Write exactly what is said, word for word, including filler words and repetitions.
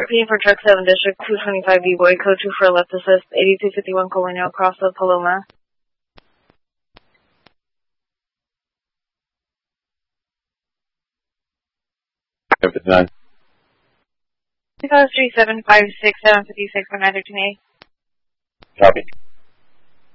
Repeating for truck seven, District two twenty-five B, boy, code two for left assist, eighty-two fifty-one Colonial, across the Paloma. fifty-nine. two five three seven five six seven fifty-six for nine thirteen A. Copy.